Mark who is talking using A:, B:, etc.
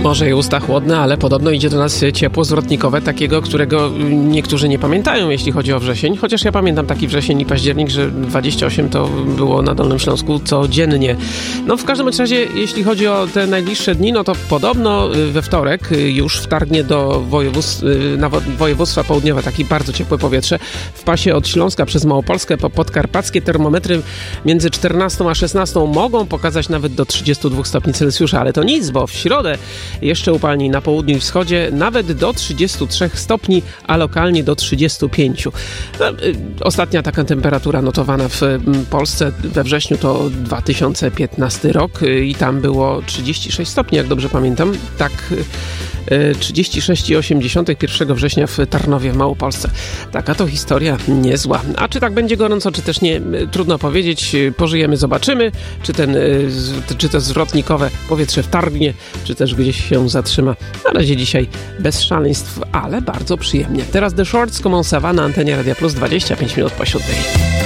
A: Może i usta chłodne, ale podobno idzie do nas ciepło zwrotnikowe, takiego, którego niektórzy nie pamiętają, jeśli chodzi o wrzesień. Chociaż ja pamiętam taki wrzesień i październik, że 28 to było na Dolnym Śląsku codziennie. No w każdym razie, jeśli chodzi o te najbliższe dni, no to podobno we wtorek już wtargnie do województwa południowe takie bardzo ciepłe powietrze. W pasie od Śląska przez Małopolskę po podkarpackie termometry między 14 a 16 mogą pokazać nawet do 32 stopni Celsjusza, ale to nic, bo w środę jeszcze upalni na południu i wschodzie nawet do 33 stopni, a lokalnie do 35. No, ostatnia taka temperatura notowana w Polsce we wrześniu to 2015 rok i tam było 36 stopni, jak dobrze pamiętam. Tak, 36,8 1 września w Tarnowie w Małopolsce. Taka to historia niezła. A czy tak będzie gorąco, czy też nie, trudno powiedzieć. Pożyjemy, zobaczymy, czy to zwrotnikowe powietrze wtargnie, czy też gdzieś się zatrzyma. Na razie dzisiaj bez szaleństw, ale bardzo przyjemnie. Teraz The Shorts, Common Savannah, na antenie Radia Plus, 25 minut po 7.